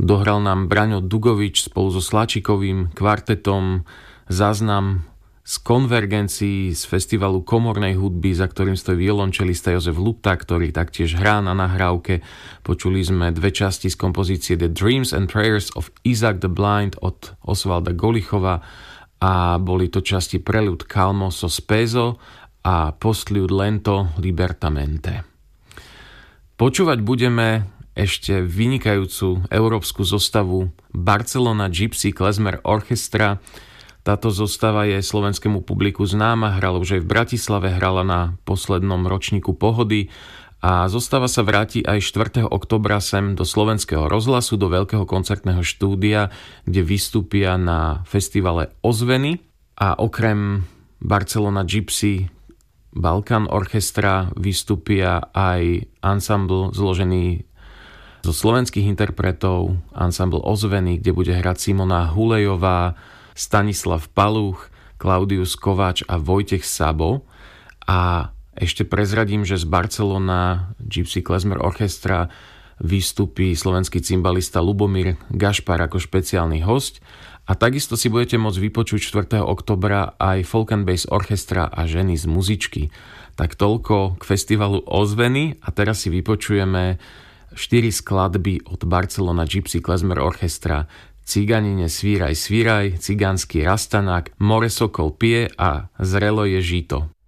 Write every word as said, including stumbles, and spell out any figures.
Dohral nám Braňo Dugovič spolu so Slačikovým kvartetom záznam z konvergencií z festivalu komornej hudby, za ktorým stojí violončelista Jozef Lupta, ktorý taktiež hrá na nahrávke. Počuli sme dve časti z kompozície The Dreams and Prayers of Isaac the Blind od Osvalda Golichova a boli to časti Prelude Calmo Sospeso a Postlude Lento Libertamente. Počúvať budeme ešte vynikajúcu európsku zostavu Barcelona Gypsy Klezmer Orchestra. Táto zostava je slovenskému publiku známa, hrala už aj v Bratislave, hrala na poslednom ročníku Pohody a zostava sa vráti aj štvrtého októbra sem do Slovenského rozhlasu, do veľkého koncertného štúdia, kde vystúpia na festivale Ozveny a okrem Barcelona Gypsy Balkan Orchestra vystúpia aj ensemble zložený zo slovenských interpretov, ensemble Ozveny, kde bude hrať Simona Hulejová, Stanislav Paluch, Klaudius Kováč a Vojtech Sabo. A ešte prezradím, že z Barcelona Gypsy Klezmer Orchestra vystúpi slovenský cymbalista Lubomír Gašpar ako špeciálny hosť. A takisto si budete môcť vypočuť štvrtého októbra aj Folk and Bass Orchestra a ženy z muzičky. Tak toľko k festivalu Ozveny a teraz si vypočujeme štyri skladby od Barcelona Gypsy Klezmer Orchestra. Ciganine svíraj, svíraj, cigánsky rastanák, More sokol pije a Zrelo je žito.